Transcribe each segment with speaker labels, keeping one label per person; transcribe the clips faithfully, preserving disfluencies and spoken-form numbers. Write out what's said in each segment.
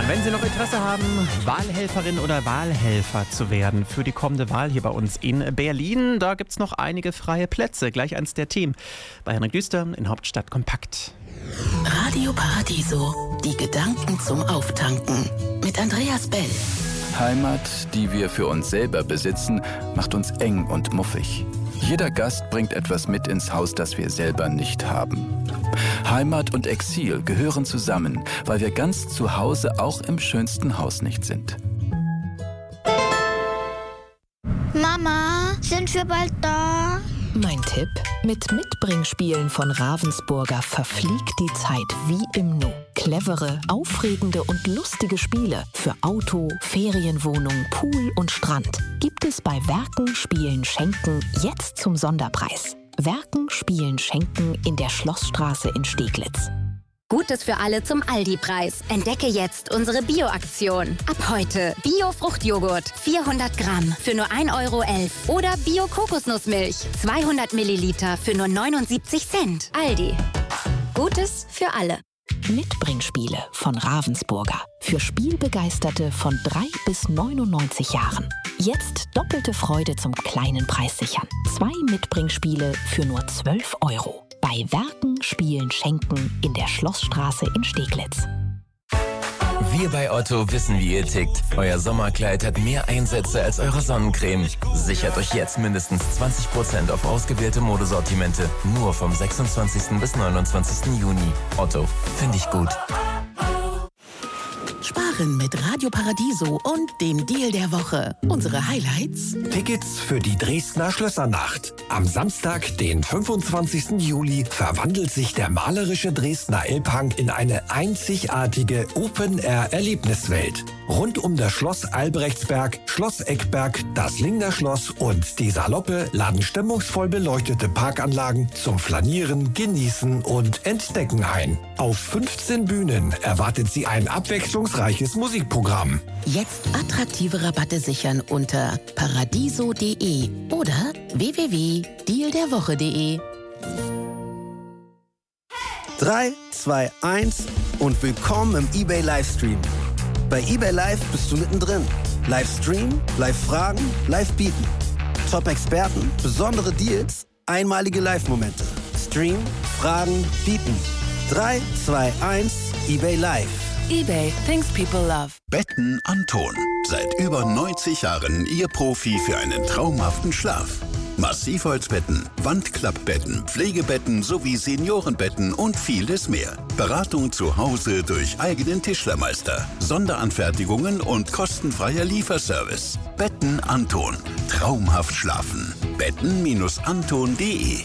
Speaker 1: Wenn Sie noch Interesse haben, Wahlhelferin oder Wahlhelfer zu werden für die kommende Wahl hier bei uns in Berlin, da gibt es noch einige freie Plätze. Gleich eins der Themen bei Henrik Düster in Hauptstadt Kompakt.
Speaker 2: Radio Paradiso, die Gedanken zum Auftanken mit Andreas Bell.
Speaker 3: Heimat, die wir für uns selber besitzen, macht uns eng und muffig. Jeder Gast bringt etwas mit ins Haus, das wir selber nicht haben. Heimat und Exil gehören zusammen, weil wir ganz zu Hause auch im schönsten Haus nicht sind.
Speaker 4: Mama, sind wir bald da?
Speaker 5: Mein Tipp: Mit Mitbringspielen von Ravensburger verfliegt die Zeit wie im Nu. Clevere, aufregende und lustige Spiele für Auto, Ferienwohnung, Pool und Strand gibt es bei Werken, Spielen, Schenken jetzt zum Sonderpreis. Werken, Spielen, Schenken in der Schlossstraße in Steglitz.
Speaker 6: Gutes für alle zum Aldi-Preis. Entdecke jetzt unsere Bio-Aktion. Ab heute Bio-Fruchtjoghurt vierhundert Gramm für nur ein Euro elf. Oder Bio-Kokosnussmilch zweihundert Milliliter für nur neunundsiebzig Cent. Aldi. Gutes für alle.
Speaker 5: Mitbringspiele von Ravensburger. Für Spielbegeisterte von drei bis neunundneunzig Jahren. Jetzt doppelte Freude zum kleinen Preis sichern. Zwei Mitbringspiele für nur zwölf Euro. Bei Werken, Spielen, Schenken in der Schlossstraße in Steglitz.
Speaker 7: Wir bei Otto wissen, wie ihr tickt. Euer Sommerkleid hat mehr Einsätze als eure Sonnencreme. Sichert euch jetzt mindestens zwanzig Prozent auf ausgewählte Modesortimente. Nur vom sechsundzwanzigsten bis neunundzwanzigsten Juni. Otto, finde ich gut.
Speaker 2: Sparen mit Radio Paradiso und dem Deal der Woche. Unsere Highlights:
Speaker 8: Tickets für die Dresdner Schlössernacht. Am Samstag, den fünfundzwanzigsten Juli, verwandelt sich der malerische Dresdner Elbhang in eine einzigartige Open-Air-Erlebniswelt. Rund um das Schloss Albrechtsberg, Schloss Eckberg, das Lingner Schloss und die Saloppe laden stimmungsvoll beleuchtete Parkanlagen zum Flanieren, Genießen und Entdecken ein. Auf fünfzehn Bühnen erwartet Sie ein abwechslungsreiches Musikprogramm.
Speaker 2: Jetzt attraktive Rabatte sichern unter paradiso punkt de oder w w w punkt deal der woche punkt de.
Speaker 9: drei, zwei, eins und willkommen im eBay Livestream. Bei eBay Live bist du mittendrin. Livestream, Live-Fragen, Live-Bieten. Top-Experten, besondere Deals, einmalige Live-Momente. Stream, Fragen, Bieten. drei, zwei, eins, eBay Live.
Speaker 2: eBay, things people love.
Speaker 10: Betten Anton. Seit über neunzig Jahren Ihr Profi für einen traumhaften Schlaf. Massivholzbetten, Wandklappbetten, Pflegebetten sowie Seniorenbetten und vieles mehr. Beratung zu Hause durch eigenen Tischlermeister, Sonderanfertigungen und kostenfreier Lieferservice. Betten Anton. Traumhaft schlafen. betten Anton punkt de.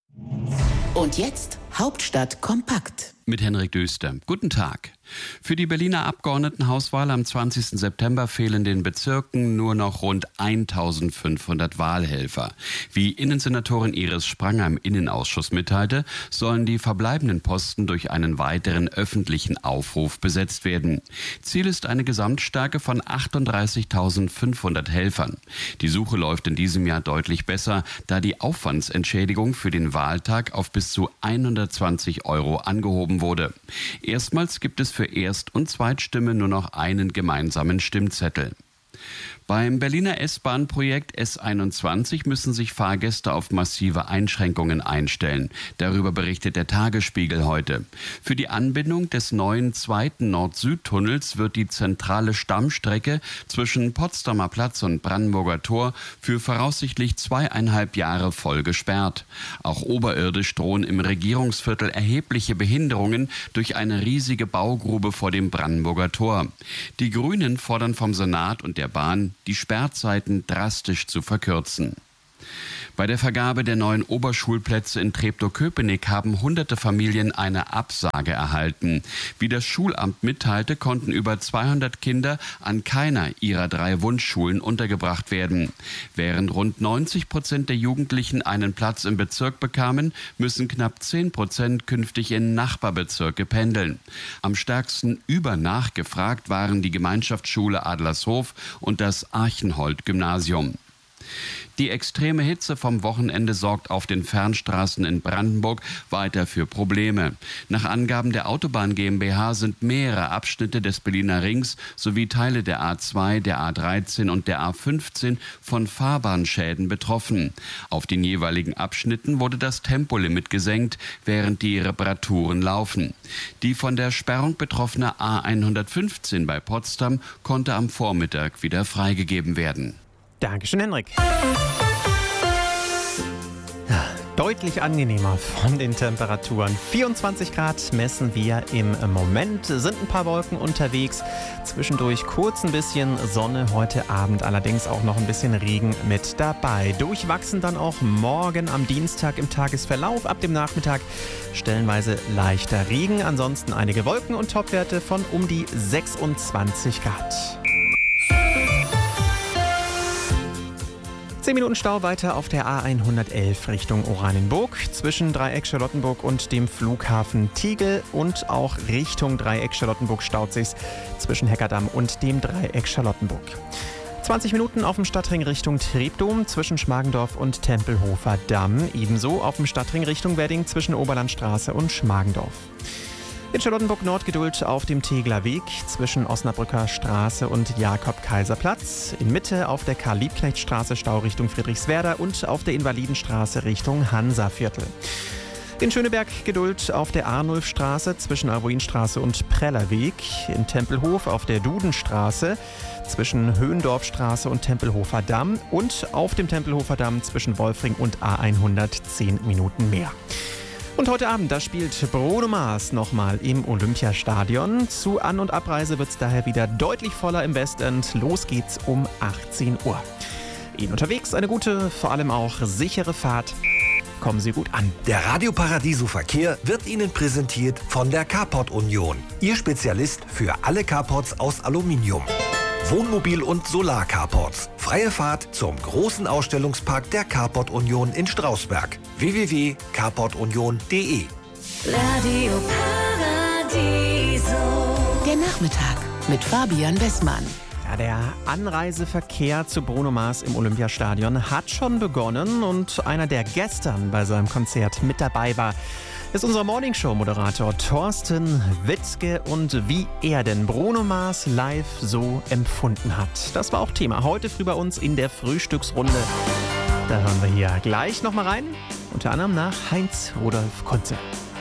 Speaker 2: Und jetzt Hauptstadt Kompakt.
Speaker 11: Mit Henrik Düster. Guten Tag. Für die Berliner Abgeordnetenhauswahl am zwanzigsten September fehlen den Bezirken nur noch rund eintausendfünfhundert Wahlhelfer. Wie Innensenatorin Iris Spranger im Innenausschuss mitteilte, sollen die verbleibenden Posten durch einen weiteren öffentlichen Aufruf besetzt werden. Ziel ist eine Gesamtstärke von achtunddreißigtausendfünfhundert Helfern. Die Suche läuft in diesem Jahr deutlich besser, da die Aufwandsentschädigung für den Wahltag auf bis zu hundertzwanzig Euro angehoben wurde. Erstmals gibt es für Erst- und Zweitstimme nur noch einen gemeinsamen Stimmzettel. Beim Berliner S-Bahn-Projekt S einundzwanzig müssen sich Fahrgäste auf massive Einschränkungen einstellen. Darüber berichtet der Tagesspiegel heute. Für die Anbindung des neuen zweiten Nord-Süd-Tunnels wird die zentrale Stammstrecke zwischen Potsdamer Platz und Brandenburger Tor für voraussichtlich zweieinhalb Jahre voll gesperrt. Auch oberirdisch drohen im Regierungsviertel erhebliche Behinderungen durch eine riesige Baugrube vor dem Brandenburger Tor. Die Grünen fordern vom Senat und der Bahn, die Sperrzeiten drastisch zu verkürzen. Bei der Vergabe der neuen Oberschulplätze in Treptow-Köpenick haben hunderte Familien eine Absage erhalten. Wie das Schulamt mitteilte, konnten über zweihundert Kinder an keiner ihrer drei Wunschschulen untergebracht werden. Während rund neunzig Prozent der Jugendlichen einen Platz im Bezirk bekamen, müssen knapp zehn Prozent künftig in Nachbarbezirke pendeln. Am stärksten übernachgefragt waren die Gemeinschaftsschule Adlershof und das Archenhold-Gymnasium. Die extreme Hitze vom Wochenende sorgt auf den Fernstraßen in Brandenburg weiter für Probleme. Nach Angaben der Autobahn GmbH sind mehrere Abschnitte des Berliner Rings sowie Teile der A zwei, der A dreizehn und der A fünfzehn von Fahrbahnschäden betroffen. Auf den jeweiligen Abschnitten wurde das Tempolimit gesenkt, während die Reparaturen laufen. Die von der Sperrung betroffene A hundertfünfzehn bei Potsdam konnte am Vormittag wieder freigegeben werden.
Speaker 1: Dankeschön, Henrik. Ja, deutlich angenehmer von den Temperaturen. vierundzwanzig Grad messen wir im Moment. Sind ein paar Wolken unterwegs. Zwischendurch kurz ein bisschen Sonne. Heute Abend allerdings auch noch ein bisschen Regen mit dabei. Durchwachsen dann auch morgen am Dienstag im Tagesverlauf. Ab dem Nachmittag stellenweise leichter Regen. Ansonsten einige Wolken und Topwerte von um die sechsundzwanzig Grad. zehn Minuten Stau weiter auf der A hundertelf Richtung Oranienburg zwischen Dreieck Charlottenburg und dem Flughafen Tegel und auch Richtung Dreieck Charlottenburg staut sich's zwischen Heckerdamm und dem Dreieck Charlottenburg. zwanzig Minuten auf dem Stadtring Richtung Treptow zwischen Schmargendorf und Tempelhofer Damm. Ebenso auf dem Stadtring Richtung Wedding zwischen Oberlandstraße und Schmargendorf. In Charlottenburg-Nord Geduld auf dem Tegler Weg zwischen Osnabrücker Straße und Jakob-Kaiser-Platz. In Mitte auf der Karl-Liebknecht-Straße Stau Richtung Friedrichswerder und auf der Invalidenstraße Richtung Hansaviertel. In Schöneberg Geduld auf der Arnulfstraße zwischen Arbuinstraße und Prellerweg. In Tempelhof auf der Dudenstraße zwischen Höhendorfstraße und Tempelhofer Damm. Und auf dem Tempelhofer Damm zwischen Wolfring und A hundertzehn Minuten mehr. Und heute Abend, da spielt Bruno Mars nochmal im Olympiastadion. Zu An- und Abreise wird es daher wieder deutlich voller im Westend. Los geht's um achtzehn Uhr. Ihnen unterwegs eine gute, vor allem auch sichere Fahrt. Kommen Sie gut an.
Speaker 8: Der Radio Paradiso Verkehr wird Ihnen präsentiert von der Carport Union. Ihr Spezialist für alle Carports aus Aluminium. Wohnmobil- und Solar-Carports. Freie Fahrt zum großen Ausstellungspark der Carport Union in Strausberg. w w w punkt carport union punkt d e
Speaker 2: Radio Paradiso. Der Nachmittag mit Fabian Wessmann.
Speaker 1: Ja, der Anreiseverkehr zu Bruno Mars im Olympiastadion hat schon begonnen und einer, der gestern bei seinem Konzert mit dabei war, ist unser Morningshow-Moderator Thorsten Witzke und wie er denn Bruno Mars live so empfunden hat. Das war auch Thema heute früh bei uns in der Frühstücksrunde. Da hören wir hier gleich nochmal rein, unter anderem nach Heinz Rudolf Kunze.